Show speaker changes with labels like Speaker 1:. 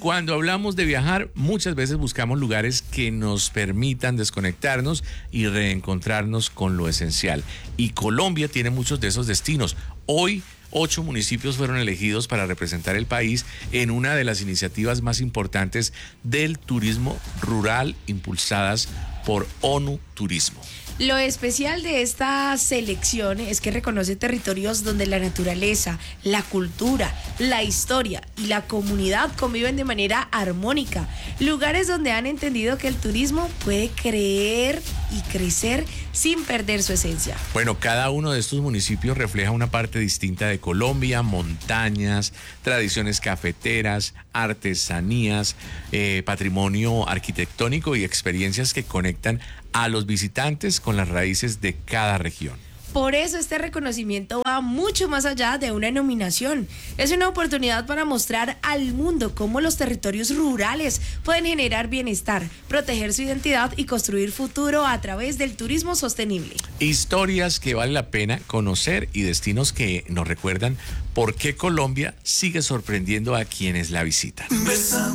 Speaker 1: Cuando hablamos de viajar, muchas veces buscamos lugares que nos permitan desconectarnos y reencontrarnos con lo esencial. Y Colombia tiene muchos de esos destinos. Hoy, 8 municipios fueron elegidos para representar el país en una de las iniciativas más importantes del turismo rural impulsadas por ONU Turismo.
Speaker 2: Lo especial de esta selección es que reconoce territorios donde la naturaleza, la cultura, la historia y la comunidad conviven de manera armónica. Lugares donde han entendido que el turismo puede creer y crecer sin perder su esencia.
Speaker 1: Bueno, cada uno de estos municipios refleja una parte distinta de Colombia: montañas, tradiciones cafeteras, artesanías, patrimonio arquitectónico y experiencias que conectan a los visitantes con las raíces de cada región.
Speaker 2: Por eso este reconocimiento va mucho más allá de una nominación. Es una oportunidad para mostrar al mundo cómo los territorios rurales pueden generar bienestar, proteger su identidad y construir futuro a través del turismo sostenible.
Speaker 1: Historias que vale la pena conocer y destinos que nos recuerdan por qué Colombia sigue sorprendiendo a quienes la visitan.